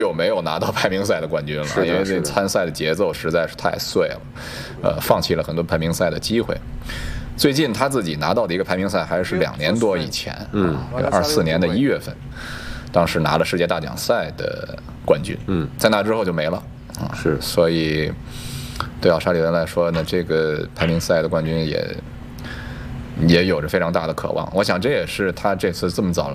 久没有拿到排名赛的冠军了，因为这参赛的节奏实在是太碎了，放弃了很多排名赛的机会。最近他自己拿到的一个排名赛还是2年多以前，24年的1月份，当时拿了世界大奖赛的冠军，在那之后就没了， 是， 所以对奥沙利文来说呢，这个排名赛的冠军也有着非常大的渴望。我想这也是他这次这么早